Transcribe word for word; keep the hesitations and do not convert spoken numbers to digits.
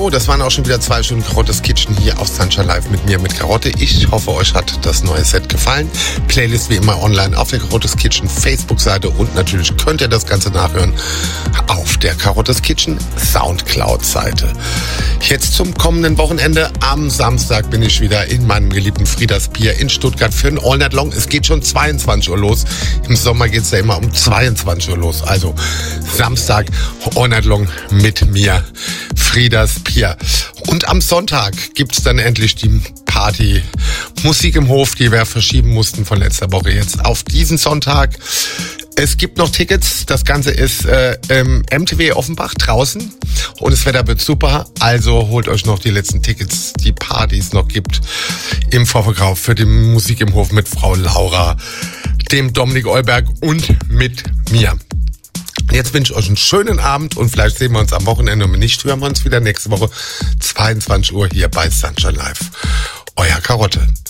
So, das waren auch schon wieder zwei Stunden Karottes Kitchen hier auf Sunshine Live mit mir, mit Karotte. Ich hoffe, euch hat das neue Set gefallen. Playlist wie immer online auf der Karottes Kitchen Facebook-Seite und natürlich könnt ihr das Ganze nachhören auf der Karottes Kitchen Soundcloud-Seite. Jetzt zum kommenden Wochenende. Am Samstag bin ich wieder in meinem geliebten Frieders Bier in Stuttgart für ein All Night Long. Es geht schon zweiundzwanzig Uhr los. Im Sommer geht es ja immer um zweiundzwanzig Uhr los. Also Samstag All Night Long mit mir, Frieders Bier. Und am Sonntag gibt's dann endlich die Party Musik im Hof, die wir verschieben mussten von letzter Woche jetzt auf diesen Sonntag. Es gibt noch Tickets. Das Ganze ist äh, im M T W Offenbach draußen und das Wetter wird super. Also holt euch noch die letzten Tickets, die Partys noch gibt im Vorverkauf für die Musik im Hof mit Frau Laura, dem Dominik Eulberg und mit mir. Jetzt wünsche ich euch einen schönen Abend und vielleicht sehen wir uns am Wochenende und wenn nicht, hören wir uns wieder nächste Woche zweiundzwanzig Uhr hier bei Sunshine Live. Euer Karotte.